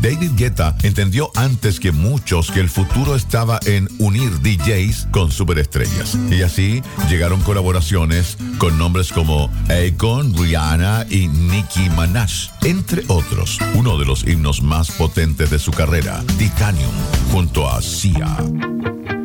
David Guetta entendió antes que muchos que el futuro estaba en unir DJs con superestrellas. Y así llegaron colaboraciones con nombres como Akon, Rihanna y Nicki Minaj, entre otros. Uno de los himnos más potentes de su carrera, Titanium, junto a Sia.